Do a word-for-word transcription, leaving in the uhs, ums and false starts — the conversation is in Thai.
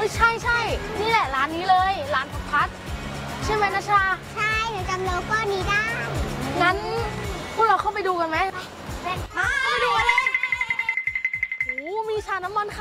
ใช่ใช่นี่แหละร้านนี้เลยร้านพัดพัดใช่ไหมนะชาใช่หนูจำโลโก้นี้ได้งั้นพวกเราเข้าไปดูกันไหมมาไปดูกันเลยโอ้มีชาน้ำมันค่ะ